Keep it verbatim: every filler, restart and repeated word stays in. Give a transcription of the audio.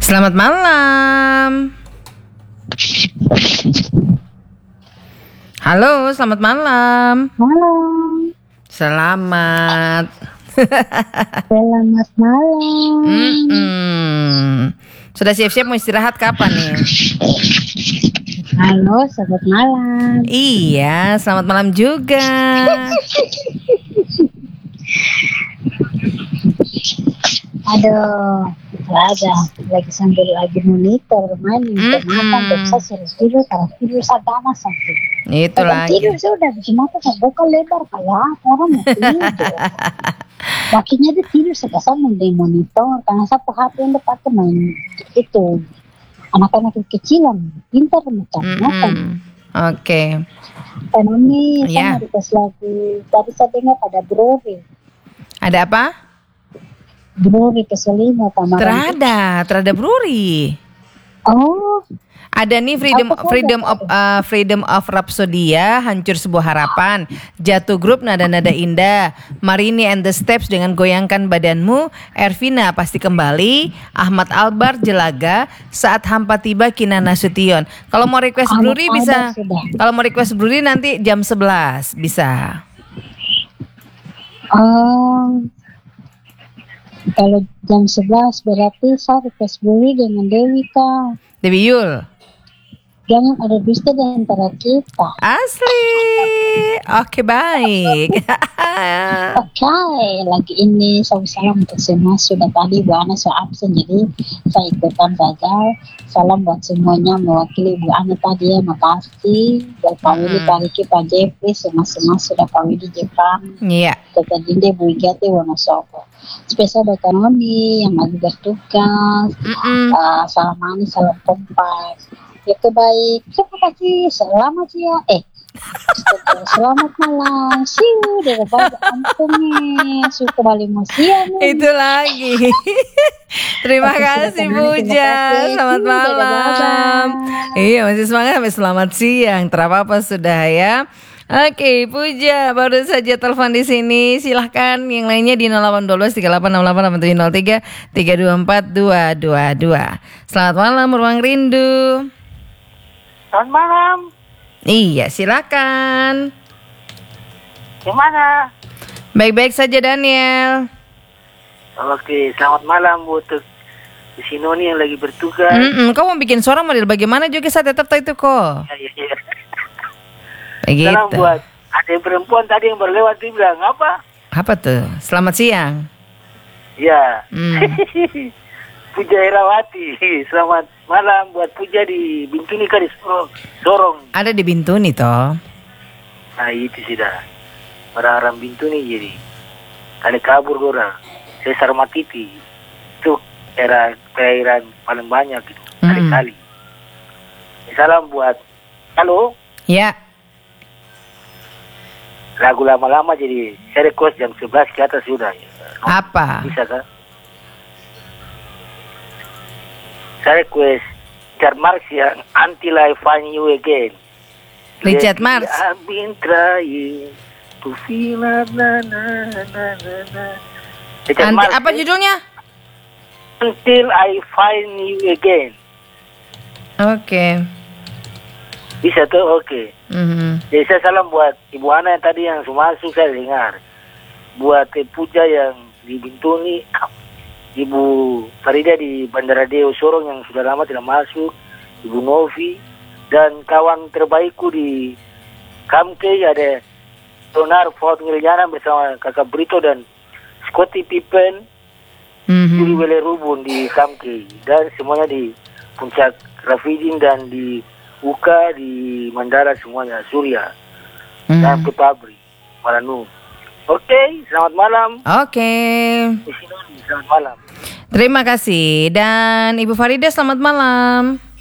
Selamat malam. Halo, selamat malam. Malam. Selamat. Selamat malam. Mm-mm. Sudah siap-siap mau istirahat kapan nih? Halo, selamat malam. Iya, selamat malam juga. Aduh, ada lagi sambil lagi monitor main makan bisa suruh tidur kalau tidur sadana sampai itu lagi tidur sudah mata saya buka lebar kayak orang mau tidur. Kakinya dia tidur segasan di monitor karena satu H P yang dapat main itu anak-anak kecilan pintar macam makan. Oke. Ini Ya. sama dikasih lagi tadi saya dengar ada Brori. Ada apa? Bruri keselima Tamaran. Terada, terada Bruri. Oh, ada nih freedom Apa freedom ada? of uh, freedom of Rhapsodia, hancur sebuah harapan, jatuh grup nada-nada indah, Marini and the Steps dengan goyangkan badanmu, Ervina pasti kembali, Ahmad Albar Jelaga, saat hampa tiba Kinan Nasution. Kalau mau request Ahmad Bruri Albar bisa. sudah. Kalau mau request Bruri nanti jam sebelas bisa. oh. Kalau jam sebelas berarti saya request Bruri dengan Dewi Kak. Dewi Yul. Jangan ada dusta di antara kita. Asli. Oke, baik. Oke, lagi ini saya salam untuk semua. Sudah tadi Bu Ana saya absen, jadi saya ikutan saja. Salam buat semuanya mewakili Bu Ana tadi ya. Makasih buat Pak Willy, Pak Riki, Pak Jeffrey, semua-semua sudah Pak Willy Jepang. Iya. Kata Dinde Bu Igati Wonosobo. Spesial buat Kanoni yang lagi bertugas. Uh, salam manis, salam kompas. Ya baik. Terima kasih. Selamat ya. Eh. Selamat malam. Siu dari bawah ampungnya. Siu kembali musia nih. Itu lagi. Terima Oke, kasih silakan, Puja. terima kasih. Selamat Siu, malam. dadah-dadah. Iya, masih semangat sampai selamat siang. Terapa-apa sudah ya. Oke, Puja, baru saja telepon di sini. Silahkan yang lainnya di nol delapan dua belas tiga delapan enam delapan delapan tujuh nol tiga tiga dua empat dua dua dua. Selamat malam, Ruang Rindu. Selamat malam. Iya, silakan. Gimana? Baik-baik saja, Daniel. Oke, selamat malam buat di Sinoni yang lagi bertugas. Mm-mm, kau mau bikin suara model bagaimana juga saya tetap tahu itu kok. Ya, ya, ya. Begitu. Salam buat ada yang perempuan tadi yang berlewat dia bilang apa? Apa tuh? Selamat siang. Ya. Hmm. Puja Herawati. Selamat malam buat Puja di Bintuni Kadis Sorong. Ada di Bintuni toh. Nah itu sudah. Orang-orang Bintuni jadi. Kali kabur orang. Saya Sarmatiti. Itu era perairan paling banyak gitu. Kali-kali. Salam buat. Halo. Ya. Lagu lama-lama jadi saya request jam sebelas ke atas sudah. Apa? Bisa kan? Saya request Richard Marx yang Until I Find You Again. Richard Marx. I've been trying to feel na na na na na. Richard Anti, Marx, apa judulnya? Until I Find You Again. Oke. Bisa tuh, oke. Okay. Mhm. Jadi saya salam buat Ibu Ana yang tadi yang masuk saya dengar. Buat eh, Puja yang di Bintuni, Ibu Farida di Bandara Deo Sorong yang sudah lama tidak masuk, Ibu Novi, dan kawan terbaikku di Kamke ada Donar Fort Ngiliana bersama kakak Brito dan Scotty Pippen, Mhm. Juri Wele Rubun di Kamke, dan semuanya di Puncak Rafidin dan di Uka di Mandala semuanya, Surya Mhm. dan ke Pabri, Maranu. Oke, selamat malam. Oke. Di sini, selamat malam. Terima kasih. Dan Ibu Farida selamat malam.